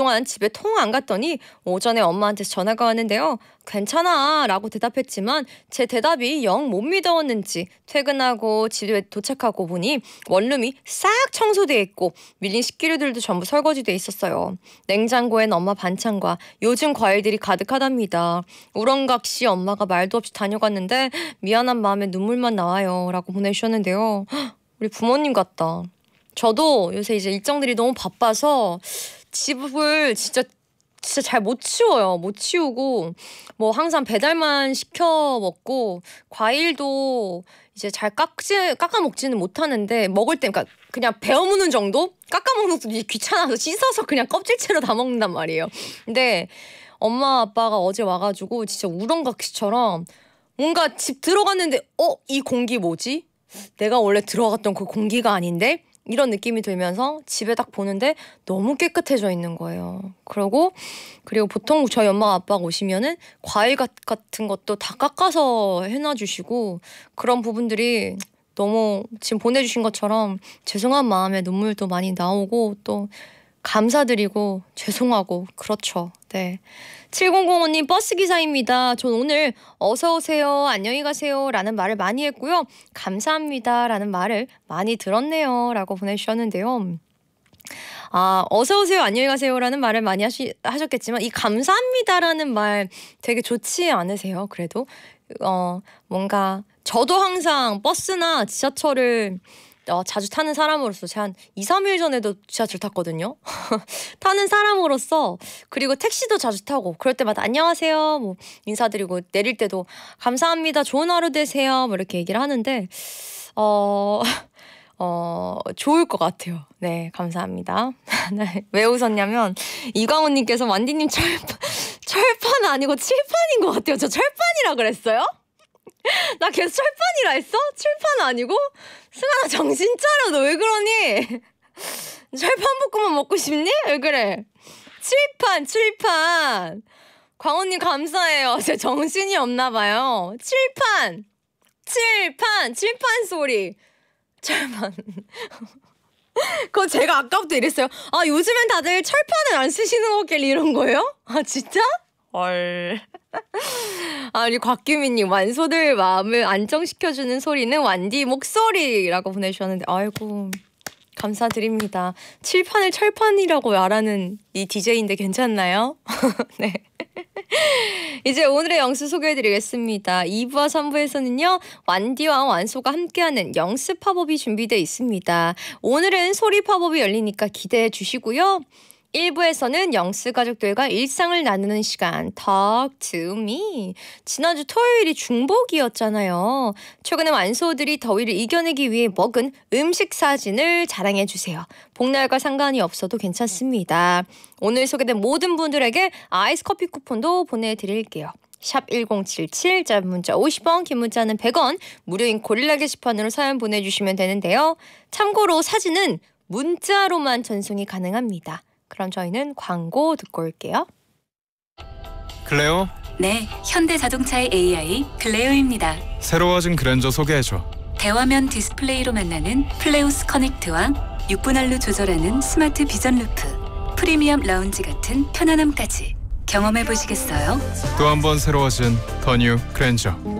동안 집에 통 안 갔더니 오전에 엄마한테서 전화가 왔는데요. 괜찮아 라고 대답했지만 제 대답이 영 못 믿어왔는지 퇴근하고 집에 도착하고 보니 원룸이 싹 청소돼 있고 밀린 식기류들도 전부 설거지돼 있었어요. 냉장고엔 엄마 반찬과 요즘 과일들이 가득하답니다. 우렁각시 엄마가 말도 없이 다녀갔는데 미안한 마음에 눈물만 나와요 라고 보내주셨는데요. 우리 부모님 같다. 저도 요새 이제 일정들이 너무 바빠서 집을 진짜 잘 못 치워요. 못 치우고 뭐 항상 배달만 시켜 먹고 과일도 이제 잘 깎아 먹지는 못하는데 먹을 때 그러니까 그냥 베어 무는 정도? 깎아 먹는 것도 귀찮아서 씻어서 그냥 껍질째로 다 먹는단 말이에요. 근데 엄마 아빠가 어제 와가지고 진짜 우렁각시처럼 뭔가 집 들어갔는데 이 공기 뭐지? 내가 원래 들어갔던 그 공기가 아닌데? 이런 느낌이 들면서 집에 딱 보는데 너무 깨끗해져 있는 거예요. 그리고 보통 저희 엄마 아빠가 오시면은 과일 같은 것도 다 깎아서 해놔주시고 그런 부분들이 너무 지금 보내주신 것처럼 죄송한 마음에 눈물도 많이 나오고 또 감사드리고 죄송하고 그렇죠. 네. 7005님 버스기사입니다. 전 오늘 어서오세요, 안녕히 가세요 라는 말을 많이 했고요. 감사합니다 라는 말을 많이 들었네요 라고 보내주셨는데요. 어서오세요, 안녕히 가세요 라는 말을 많이 하셨겠지만 이 감사합니다라는 말 되게 좋지 않으세요? 그래도 뭔가 저도 항상 버스나 지하철을 자주 타는 사람으로서 제가 한 2, 3일 전에도 지하철 탔거든요. 타는 사람으로서 그리고 택시도 자주 타고 그럴 때마다 안녕하세요 뭐 인사드리고 내릴 때도 감사합니다 좋은 하루 되세요 뭐 이렇게 얘기를 하는데 좋을 것 같아요. 네, 감사합니다. 네, 왜 웃었냐면 이광훈님께서 완디님 철판 아니고 칠판인 것 같아요. 저 철판이라 그랬어요? 나 계속 철판이라 했어? 칠판 아니고? 승아나 정신 차려. 너 왜 그러니? 철판볶음만 먹고 싶니? 왜 그래? 칠판 광호님 감사해요. 제 정신이 없나 봐요. 칠판 소리 철판 그거 제가 아까부터 이랬어요. 요즘엔 다들 철판을 안 쓰시는 거길래 이런 거예요? 진짜? 헐. 우리 곽규민님 완소들 마음을 안정시켜주는 소리는 완디 목소리라고 보내주셨는데 아이고 감사드립니다. 칠판을 철판이라고 말하는 이 DJ인데 괜찮나요? 네. 이제 오늘의 영수 소개해드리겠습니다. 2부와 3부에서는요. 완디와 완소가 함께하는 영수 팝업이 준비되어 있습니다. 오늘은 소리 팝업이 열리니까 기대해 주시고요. 1부에서는 영수 가족들과 일상을 나누는 시간 Talk to me. 지난주 토요일이 중복이었잖아요. 최근에 완소들이 더위를 이겨내기 위해 먹은 음식 사진을 자랑해주세요. 복날과 상관이 없어도 괜찮습니다. 오늘 소개된 모든 분들에게 아이스 커피 쿠폰도 보내드릴게요. 샵 1077 짧은 문자 50원 긴 문자는 100원 무료인 고릴라 게시판으로 사연 보내주시면 되는데요. 참고로 사진은 문자로만 전송이 가능합니다. 그럼 저희는 광고 듣고 올게요. 클레오? 네, 현대자동차의 AI 클레오입니다. 새로워진 그랜저 소개해줘. 대화면 디스플레이로 만나는 플레오스 커넥트와 6분할로 조절하는 스마트 비전 루프, 프리미엄 라운지 같은 편안함까지 경험해보시겠어요? 또 한 번 새로워진 더 뉴 그랜저.